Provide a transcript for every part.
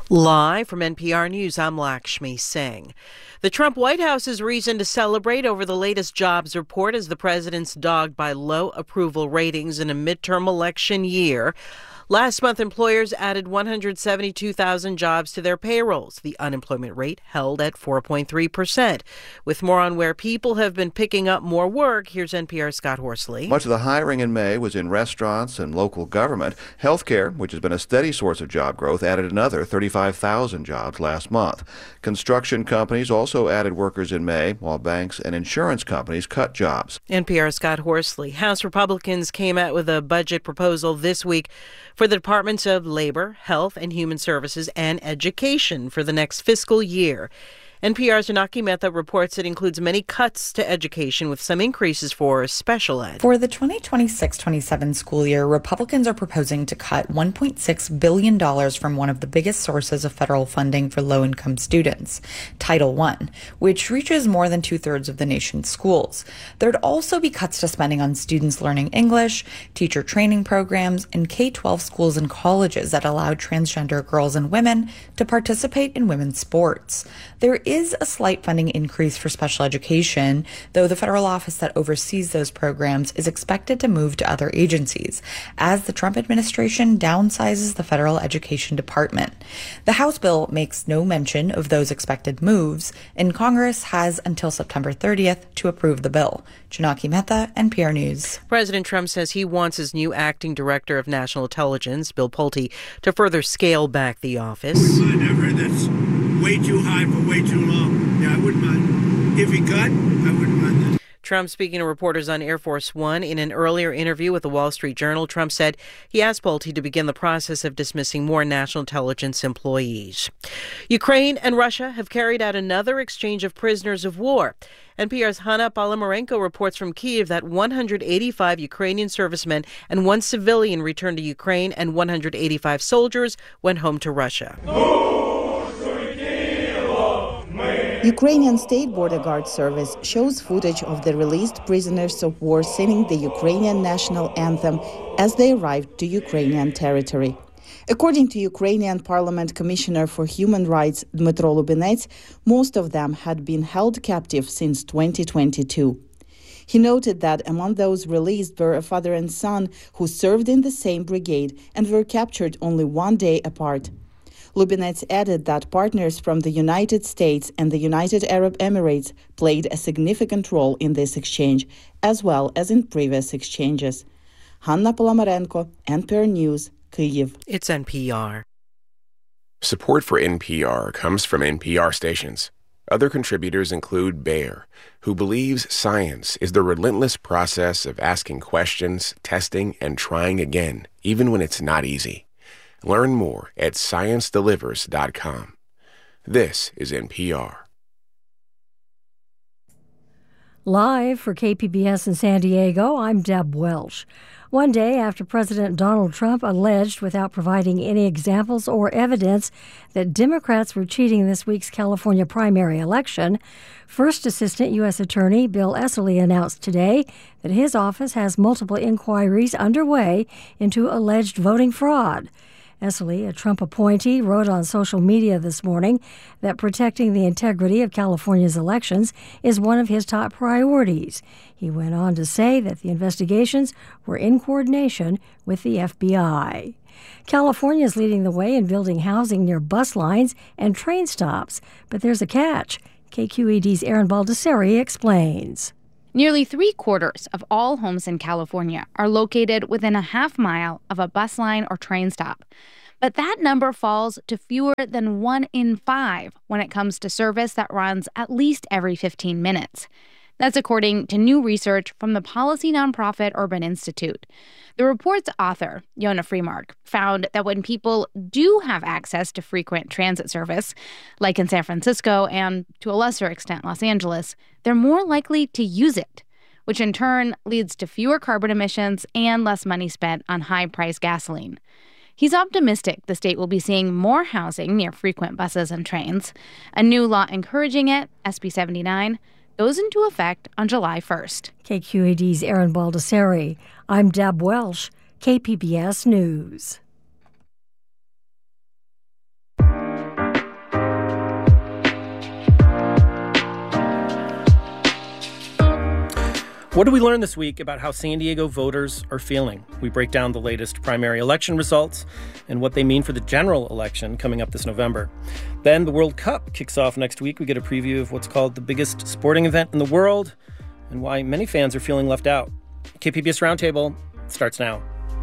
Live from NPR News, I'm Lakshmi Singh. The Trump White House is reason to celebrate over the latest jobs report as the president's dogged by low approval ratings in a midterm election year. Last month, employers added 172,000 jobs to their payrolls. The unemployment rate held at 4.3%. With more on where people have been picking up more work, here's NPR's Scott Horsley. Much of the hiring in May was in restaurants and local government. Healthcare, which has been a steady source of job growth, added another 35,000 jobs last month. Construction companies also added workers in May, while banks and insurance companies cut jobs. NPR's Scott Horsley. House Republicans came out with a budget proposal this week for the Departments of Labor, Health and Human Services, and Education for the next fiscal year. NPR's Janaki Mehta reports it includes many cuts to education with some increases for special ed. For the 2026-27 school year, Republicans are proposing to cut $1.6 billion from one of the biggest sources of federal funding for low-income students, Title I, which reaches more than two-thirds of the nation's schools. There'd also be cuts to spending on students learning English, teacher training programs, and K-12 schools and colleges that allow transgender girls and women to participate in women's sports. There is a slight funding increase for special education, though the federal office that oversees those programs is expected to move to other agencies as the Trump administration downsizes the federal education department. The House bill makes no mention of those expected moves, and Congress has until September 30th to approve the bill. Janaki Mehta, NPR News. President Trump says he wants his new acting director of national intelligence, Bill Pulte, to further scale back the office. I've heard that's way too high for way too long. Yeah, I wouldn't mind. If he cut, I wouldn't mind that. Trump speaking to reporters on Air Force One. In an earlier interview with the Wall Street Journal, Trump said he asked Pulte to begin the process of dismissing more national intelligence employees. Ukraine and Russia have carried out another exchange of prisoners of war. NPR's Hanna Palamarenko reports from Kyiv that 185 Ukrainian servicemen and one civilian returned to Ukraine, and 185 soldiers went home to Russia. Ukrainian State Border Guard Service shows footage of the released prisoners of war singing the Ukrainian national anthem as they arrived to Ukrainian territory. According to Ukrainian Parliament Commissioner for Human Rights Dmytro Lubinets, most of them had been held captive since 2022. He noted that among those released were a father and son who served in the same brigade and were captured only one day apart. Lubinets added that partners from the United States and the United Arab Emirates played a significant role in this exchange, as well as in previous exchanges. Hanna Palamarenko, NPR News, Kyiv. It's NPR. Support for NPR comes from NPR stations. Other contributors include Bayer, who believes science is the relentless process of asking questions, testing, and trying again, even when it's not easy. Learn more at ScienceDelivers.com. This is NPR. Live for KPBS in San Diego, I'm Deb Welsh. One day after President Donald Trump alleged, without providing any examples or evidence, that Democrats were cheating this week's California primary election, First Assistant U.S. Attorney Bill Esseley announced today that his office has multiple inquiries underway into alleged voting fraud. Esseley, a Trump appointee, wrote on social media this morning that protecting the integrity of California's elections is one of his top priorities. He went on to say that the investigations were in coordination with the FBI. California is leading the way in building housing near bus lines and train stops, but there's a catch. KQED's Erin Baldessari explains. Nearly 3/4 of all homes in California are located within a half mile of a bus line or train stop. But that number falls to fewer than 1 in 5 when it comes to service that runs at least every 15 minutes. That's according to new research from the policy nonprofit Urban Institute. The report's author, Yona Freemark, found that when people do have access to frequent transit service, like in San Francisco and, to a lesser extent, Los Angeles, they're more likely to use it, which in turn leads to fewer carbon emissions and less money spent on high-priced gasoline. He's optimistic the state will be seeing more housing near frequent buses and trains. A new law encouraging it, SB 79, goes into effect on July 1st. KQED's Erin Baldessari. I'm Deb Welsh, KPBS News. What did we learn this week about how San Diego voters are feeling? We break down the latest primary election results and what they mean for the general election coming up this November. Then the World Cup kicks off next week. We get a preview of what's called the biggest sporting event in the world and why many fans are feeling left out. KPBS Roundtable starts now.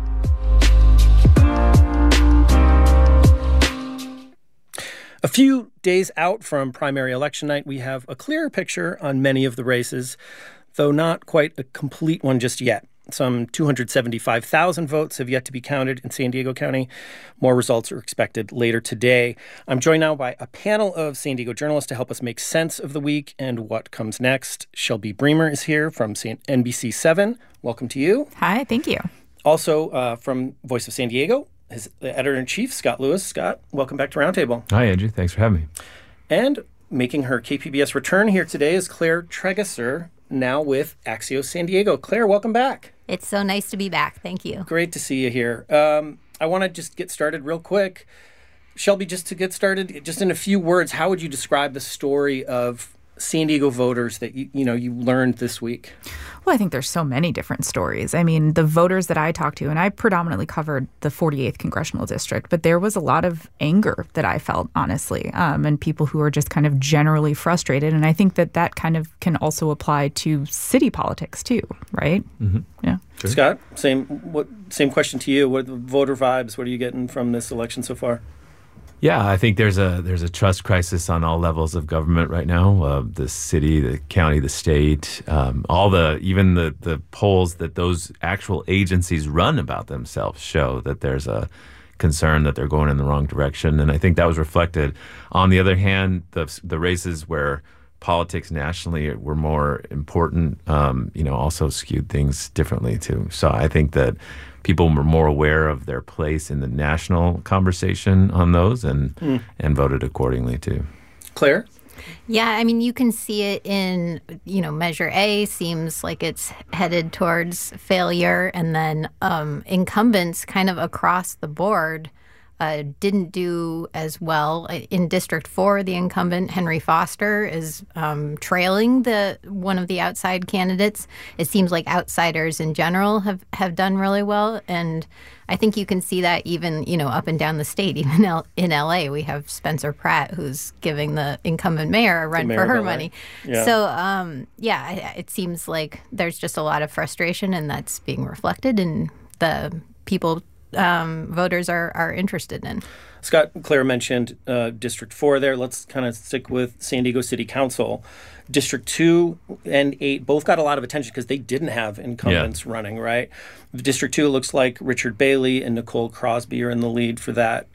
A few days out from primary election night, we have a clearer picture on many of the races, though not quite a complete one just yet. Some 275,000 votes have yet to be counted in San Diego County. More results are expected later today. I'm joined now by a panel of San Diego journalists to help us make sense of the week and what comes next. Shelby Bremer is here from NBC7. Welcome to you. Hi, thank you. Also from Voice of San Diego, his editor-in-chief, Scott Lewis. Scott, welcome back to Roundtable. Hi, Andrew. Thanks for having me. And making her KPBS return here today is Claire Trageser, now with Axios San Diego. Claire, welcome back. It's so nice to be back. Thank you. Great to see you here. I want to just get started real quick. Shelby, just to get started, just in a few words, how would you describe the story of San Diego voters that you learned this week? Well, I think there's so many different stories. I mean, the voters that I talked to, and I predominantly covered the 48th Congressional District, but there was a lot of anger that I felt, honestly, and people who are just kind of generally frustrated. And I think that kind of can also apply to city politics, too, right? Mm-hmm. Yeah. Sure. Scott, same question to you. What are the voter vibes? What are you getting from this election so far? Yeah, I think there's a trust crisis on all levels of government right now. The city, the county, the state, even the polls that those actual agencies run about themselves show that there's a concern that they're going in the wrong direction. And I think that was reflected. On the other hand, the races where politics nationally were more important, also skewed things differently too. So I think that people were more aware of their place in the national conversation on those and voted accordingly too. Claire? Yeah, I mean, you can see it in, Measure A seems like it's headed towards failure. And then incumbents kind of across the board didn't do as well. In District 4, the incumbent, Henry Foster, is trailing one of the outside candidates. It seems like outsiders in general have done really well. And I think you can see that even, up and down the state. Even in L.A., we have Spencer Pratt, who's giving the incumbent mayor a run for her money. Yeah. So, it seems like there's just a lot of frustration, and that's being reflected in the people voters are interested in. Scott, Claire mentioned District 4 there. Let's kind of stick with San Diego City Council. District 2 and 8 both got a lot of attention because they didn't have incumbents running, right? District 2 looks like Richard Bailey and Nicole Crosby are in the lead for that,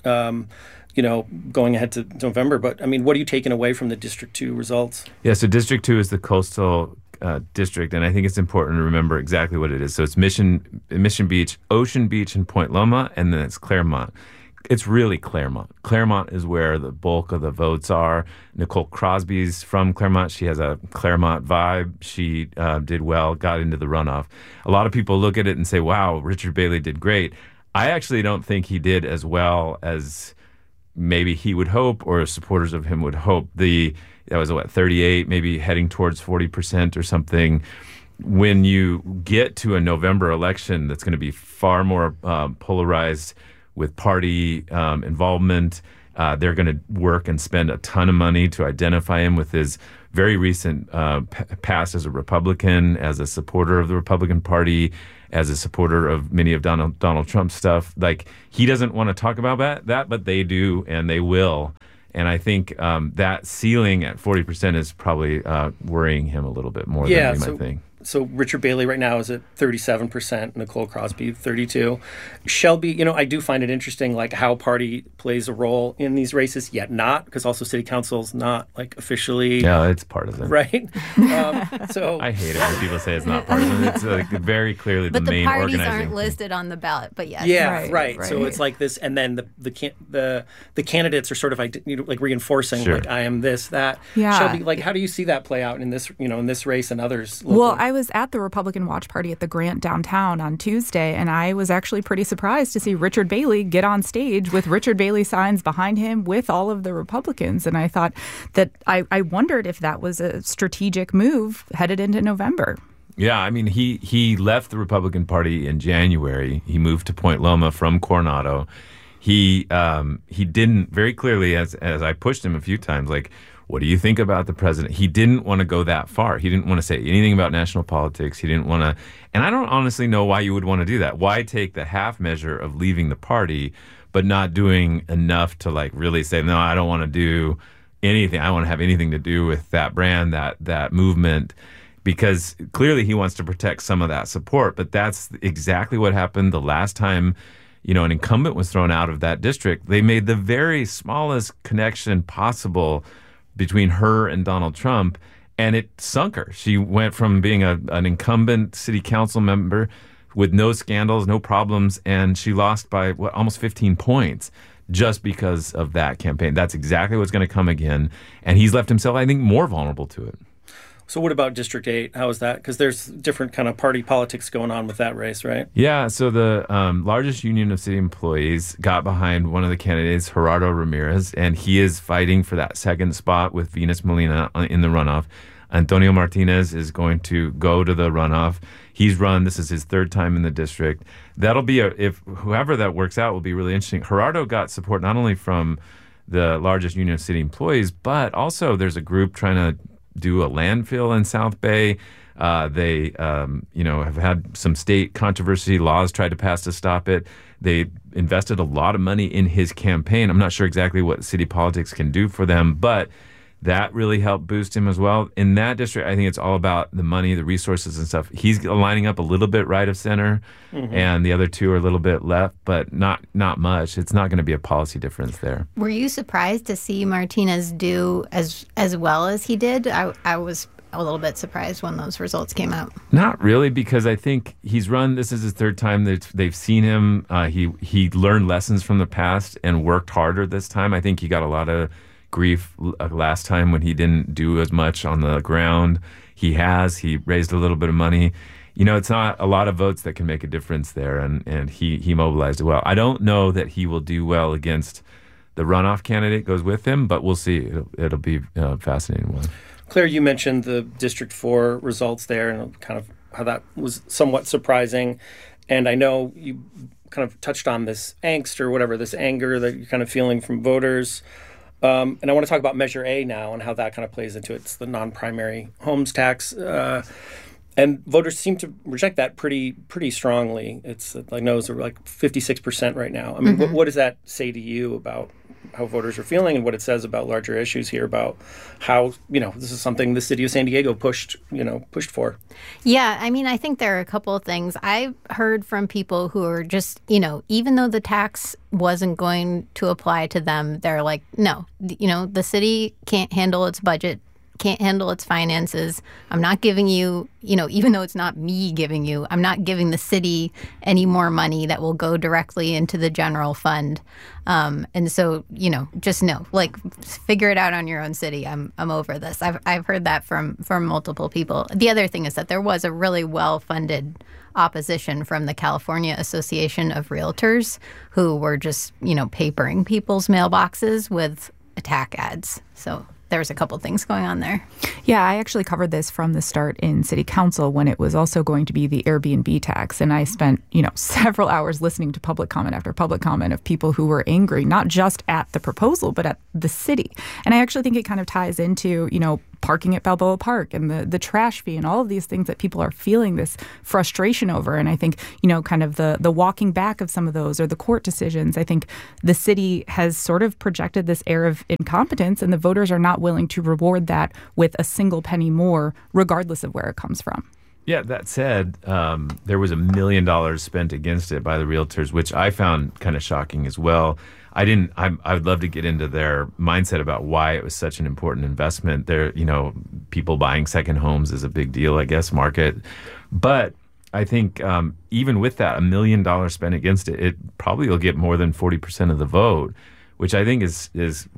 going ahead to November. But, I mean, what are you taking away from the District 2 results? Yeah, so District 2 is the coastal district, and I think it's important to remember exactly what it is. So it's Mission Beach, Ocean Beach, and Point Loma, and then it's Claremont. It's really Claremont. Claremont is where the bulk of the votes are. Nicole Crosby's from Claremont. She has a Claremont vibe. She did well, got into the runoff. A lot of people look at it and say, wow, Richard Bailey did great. I actually don't think he did as well as maybe he would hope or supporters of him would hope. That was 38, maybe heading towards 40% or something. When you get to a November election that's going to be far more polarized with party involvement, they're going to work and spend a ton of money to identify him with his very recent past as a Republican, as a supporter of the Republican Party, as a supporter of many of Donald Trump's stuff. Like, he doesn't want to talk about that, but they do, and they will. And I think that ceiling at 40% is probably worrying him a little bit more than we might think. So Richard Bailey right now is at 37%, Nicole Crosby 32%. Shelby, I do find it interesting, like, how party plays a role in these races, yet not, because also city council's not, like, officially... Yeah, it's partisan. Right? So I hate it when people say it's not partisan. It's very clearly the main organizing. But the parties aren't listed on the ballot, but yes. Yeah, right. So it's like this, and then the candidates are sort of like reinforcing, like, I am this, that. Yeah. Shelby, like, how do you see that play out in this, in this race and others? Locally? Well, I was at the Republican Watch Party at the Grant downtown on Tuesday, and I was actually pretty surprised to see Richard Bailey get on stage with Richard Bailey signs behind him with all of the Republicans. And I thought that I wondered if that was a strategic move headed into November. Yeah, I mean, he left the Republican Party in January. He moved to Point Loma from Coronado. He didn't, very clearly, as I pushed him a few times, like, what do you think about the president? He didn't want to go that far. He didn't want to say anything about national politics. He didn't want to, and I don't honestly know why you would want to do that. Why take the half measure of leaving the party, but not doing enough to like really say, no, I don't want to do anything. I don't want to have anything to do with that brand, that movement, because clearly he wants to protect some of that support. But that's exactly what happened the last time, an incumbent was thrown out of that district. They made the very smallest connection possible between her and Donald Trump, and it sunk her. She went from being an incumbent city council member with no scandals, no problems, and she lost by almost 15 points just because of that campaign. That's exactly what's going to come again, and he's left himself, I think, more vulnerable to it. So what about District 8? How is that? Because there's different kind of party politics going on with that race, right? Yeah, so the largest union of city employees got behind one of the candidates, Gerardo Ramirez, and he is fighting for that second spot with Venus Molina in the runoff. Antonio Martinez is going to go to the runoff. He's run, this is his third time in the district. That'll be, if whoever that works out will be really interesting. Gerardo got support not only from the largest union of city employees, but also there's a group trying to do a landfill in South Bay. They, have had some state controversy. Laws tried to pass to stop it. They invested a lot of money in his campaign. I'm not sure exactly what city politics can do for them, but that really helped boost him as well. In that district, I think it's all about the money, the resources and stuff. He's lining up a little bit right of center, and the other two are a little bit left, but not much. It's not going to be a policy difference there. Were you surprised to see Martinez do as well as he did? I was a little bit surprised when those results came out. Not really, because I think he's run, this is his third time they've seen him. He learned lessons from the past and worked harder this time. I think he got a lot of grief last time when he didn't do as much on the ground. He raised a little bit of money. It's not a lot of votes that can make a difference there, and he mobilized it well. I don't know that he will do well against the runoff candidate goes with him, but we'll see. It'll be a fascinating one. Claire, you mentioned the District 4 results there and kind of how that was somewhat surprising. And I know you kind of touched on this angst or whatever, this anger that you're kind of feeling from voters. And I want to talk about Measure A now and how that kind of plays into it. It's the non-primary homes tax. And voters seem to reject that pretty strongly. It's, I know it's like 56% right now. I mean, what does that say to you about how voters are feeling and what it says about larger issues here about how, this is something the city of San Diego pushed for? Yeah, I mean, I think there are a couple of things. I've heard from people who are just, even though the tax wasn't going to apply to them, they're like, no, the city can't handle its budget, can't handle its finances. I'm not giving you, even though it's not me giving you, I'm not giving the city any more money that will go directly into the general fund. And so, just know, figure it out on your own city. I'm over this. I've heard that from multiple people. The other thing is that there was a really well-funded opposition from the California Association of Realtors who were just, papering people's mailboxes with attack ads. So there's a couple things going on there. Yeah, I actually covered this from the start in City Council when it was also going to be the Airbnb tax. And I spent, several hours listening to public comment after public comment of people who were angry, not just at the proposal, but at the city. And I actually think it kind of ties into, parking at Balboa Park and the trash fee and all of these things that people are feeling this frustration over. And I think, kind of the walking back of some of those or the court decisions, I think the city has sort of projected this air of incompetence and the voters are not willing to reward that with a single penny more, regardless of where it comes from. Yeah, that said, there was $1 million spent against it by the realtors, which I found kind of shocking as well. I would love to get into their mindset about why it was such an important investment. There, people buying second homes is a big deal, I guess, market. But I think even with that, $1 million spent against it, it probably will get more than 40% of the vote, which I think is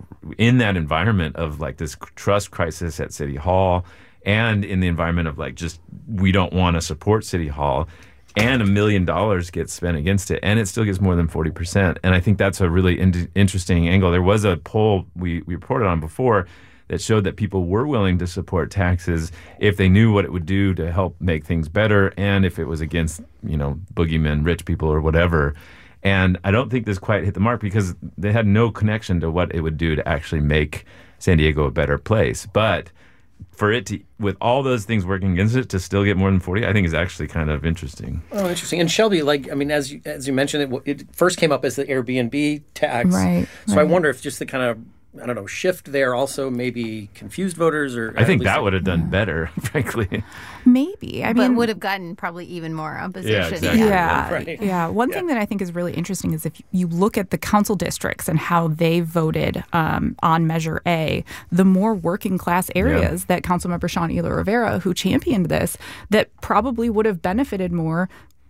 in that environment of like this trust crisis at City Hall and in the environment of like just we don't want to support City Hall. And $1 million gets spent against it, and it still gets more than 40%. And I think that's a really interesting angle. There was a poll we reported on before that showed that people were willing to support taxes if they knew what it would do to help make things better and if it was against, boogeymen, rich people or whatever. And I don't think this quite hit the mark because they had no connection to what it would do to actually make San Diego a better place. But for it to, with all those things working against it, to still get more than 40, I think is actually kind of interesting. Oh, interesting. And Shelby, as you mentioned, it first came up as the Airbnb tax. Right. So I wonder if just the kind of, shift there also maybe confused voters, or I think that would have done better, frankly. Maybe. But would have gotten probably even more opposition. Yeah, exactly. Yeah. Right. Yeah. One thing that I think is really interesting is if you look at the council districts and how they voted on Measure A, the more working class areas that Councilmember Sean Elo Rivera, who championed this, that probably would have benefited more,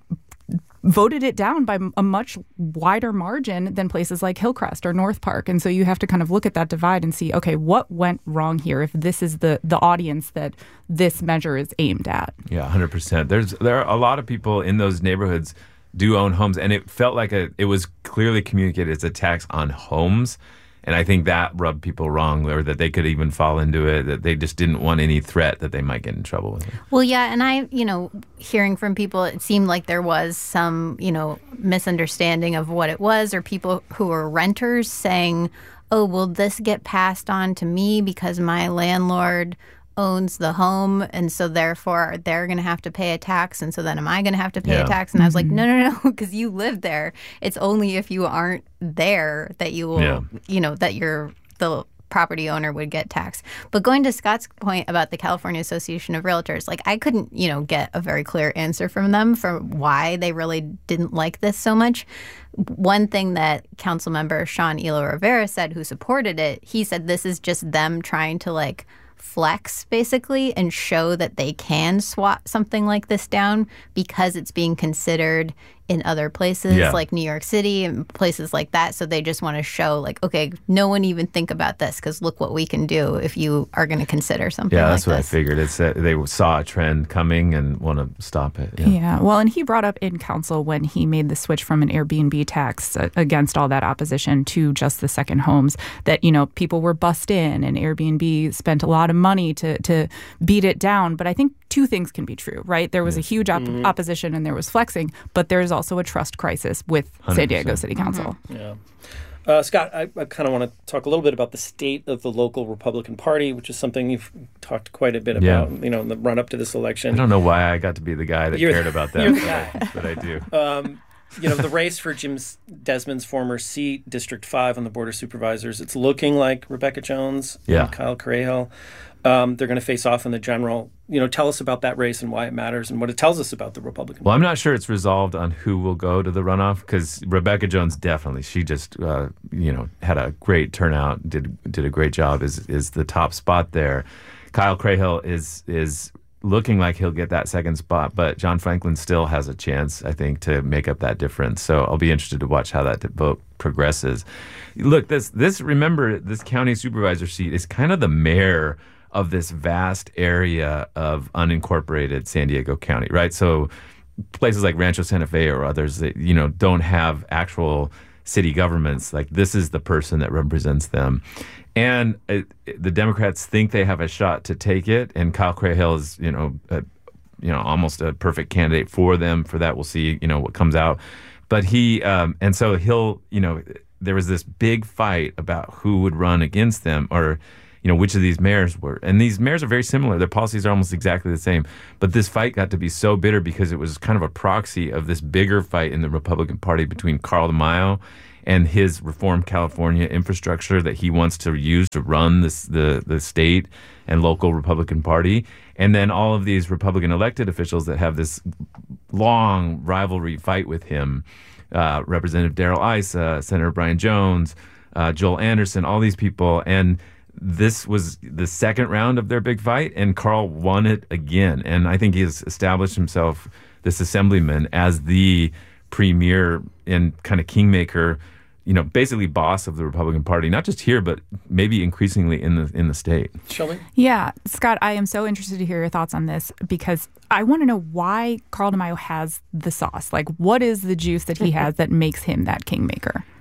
voted it down by a much wider margin than places like Hillcrest or North Park. And so you have to kind of look at that divide and see, okay, what went wrong here if this is the audience that this measure is aimed at? Yeah, 100%. There are a lot of people in those neighborhoods do own homes, and it felt like it was clearly communicated as a tax on homes. And I think that rubbed people wrong, or that they could even fall into it, that they just didn't want any threat that they might get in trouble with it. Well, yeah, and hearing from people, it seemed like there was some, misunderstanding of what it was, or people who were renters saying, oh, will this get passed on to me because my landlord owns the home, and so therefore they're going to have to pay a tax, and so then am I going to have to pay a tax? And I was like, no, because you live there. It's only if you aren't there that you will, that the property owner would get taxed. But going to Scott's point about the California Association of Realtors, I couldn't, get a very clear answer from them for why they really didn't like this so much. One thing that Councilmember Sean Elo Rivera said, who supported it, he said this is just them trying to flex basically and show that they can swat something like this down because it's being considered in other places like New York City and places like that. So they just want to show okay, no one even think about this because look what we can do if you are going to consider something like this. Yeah, that's what I figured. It's that they saw a trend coming and want to stop it. Yeah. Well, and he brought up in council when he made the switch from an Airbnb tax against all that opposition to just the second homes that, people were bussed in and Airbnb spent a lot of money to beat it down. But I think two things can be true, right? There was a huge opposition and there was flexing, but there's also a trust crisis with 100%. San Diego City Council. Yeah. Scott, I kind of want to talk a little bit about the state of the local Republican Party, which is something you've talked quite a bit about, in the run-up to this election. I don't know why I got to be the guy that cared about that, but I do. The race for Jim Desmond's former seat, District 5 on the Board of Supervisors, it's looking like Rebecca Jones and Kyle Correjo. They're going to face off in the general. Tell us about that race and why it matters and what it tells us about the Republican Party. Well, I'm not sure it's resolved on who will go to the runoff because Rebecca Jones definitely, she just, had a great turnout, did a great job, is the top spot there. Kyle Correjo is looking like he'll get that second spot, but John Franklin still has a chance, I think, to make up that difference. So I'll be interested to watch how that vote progresses. Look, remember, this county supervisor seat is kind of the mayor of this vast area of unincorporated San Diego County, right? So places like Rancho Santa Fe or others that, don't have actual city governments, this is the person that represents them. And the Democrats think they have a shot to take it, and Kyle Correjo is, almost a perfect candidate for them. For that, we'll see, what comes out. But and so he'll, there was this big fight about who would run against them, or which of these mayors were. And these mayors are very similar. Their policies are almost exactly the same. But this fight got to be so bitter because it was kind of a proxy of this bigger fight in the Republican Party between Carl DeMaio and his Reform California infrastructure that he wants to use to run the state and local Republican Party. And then all of these Republican elected officials that have this long rivalry fight with him, Representative Darrell Issa, Senator Brian Jones, Joel Anderson, all these people. And this was the second round of their big fight, and Carl won it again. And I think he has established himself, this assemblyman, as the premier and kind of kingmaker, basically boss of the Republican Party, not just here, but maybe increasingly in the state. Shelby? Yeah. Scott, I am so interested to hear your thoughts on this because I want to know why Carl DeMaio has the sauce. What is the juice that he has that makes him that kingmaker?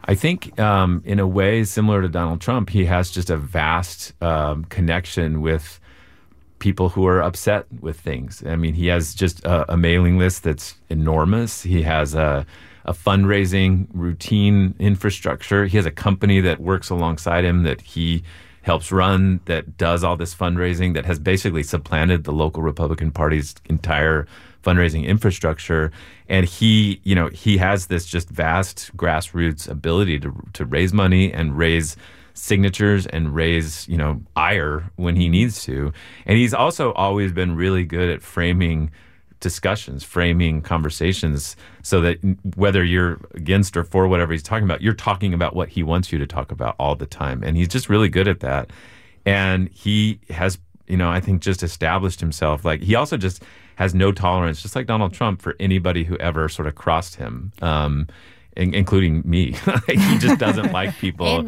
I think in a way similar to Donald Trump, he has just a vast connection with people who are upset with things. I mean, he has just a mailing list that's enormous. He has a fundraising routine infrastructure. He has a company that works alongside him that he helps run, that does all this fundraising, that has basically supplanted the local Republican Party's entire fundraising infrastructure. And he has this just vast grassroots ability to raise money and raise signatures and raise, ire when he needs to. And he's also always been really good at framing discussions, framing conversations, so that whether you're against or for whatever he's talking about, you're talking about what he wants you to talk about all the time. And he's just really good at that. And he has, I think just established himself. Like, he also just has no tolerance, just like Donald Trump, for anybody who ever sort of crossed him. Including me. He just doesn't like people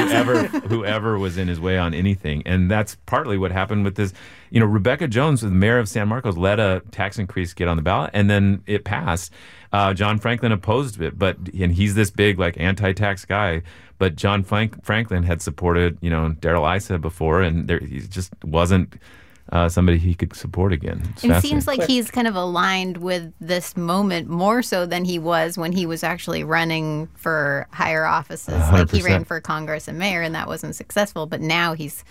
whoever was in his way on anything. And that's partly what happened with this. Rebecca Jones, the mayor of San Marcos, let a tax increase get on the ballot, and then it passed. John Franklin opposed it, and he's this big anti-tax guy. But John Franklin had supported Darrell Issa before, and he just wasn't somebody he could support again. It seems like he's kind of aligned with this moment more so than he was when he was actually running for higher offices. 100%. Like, he ran for Congress and mayor, and that wasn't successful. But now he's,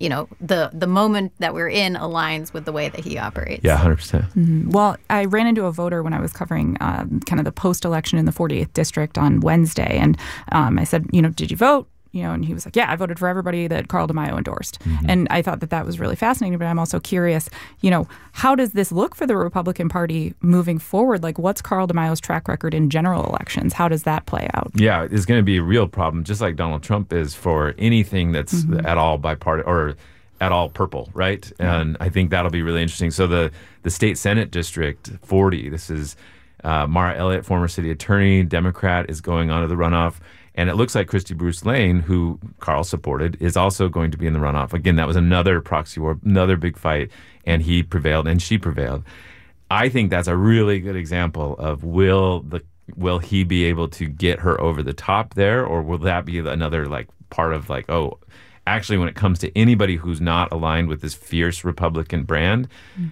the moment that we're in aligns with the way that he operates. Yeah, 100%. Mm-hmm. Well, I ran into a voter when I was covering kind of the post-election in the 48th district on Wednesday. And I said, did you vote? And he was like, yeah, I voted for everybody that Carl DeMaio endorsed. Mm-hmm. And I thought that was really fascinating, but I'm also curious, how does this look for the Republican Party moving forward? Like, what's Carl DeMaio's track record in general elections? How does that play out? Yeah, it's going to be a real problem, just like Donald Trump is for anything that's at all bipartisan or at all purple, right? Yeah. And I think that'll be really interesting. So the state Senate district 40, this is Mara Elliott, former city attorney, Democrat, is going on to the runoff. And it looks like Christy Bruce Lane, who Carl supported, is also going to be in the runoff. Again, that was another proxy war, another big fight, and he prevailed and she prevailed. I think that's a really good example of will he be able to get her over the top there, or will that be another part of actually, when it comes to anybody who's not aligned with this fierce Republican brand,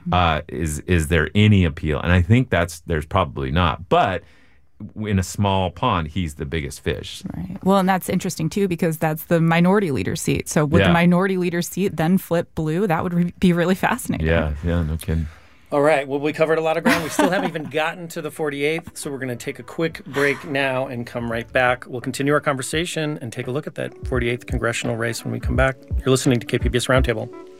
is there any appeal? And I think there's probably not, but in a small pond, he's the biggest fish. Right. Well, and that's interesting, too, because that's the minority leader seat. So would the minority leader seat then flip blue? That would be really fascinating. Yeah, no kidding. All right. Well, we covered a lot of ground. We still haven't even gotten to the 48th, so we're going to take a quick break now and come right back. We'll continue our conversation and take a look at that 48th congressional race when we come back. You're listening to KPBS Roundtable.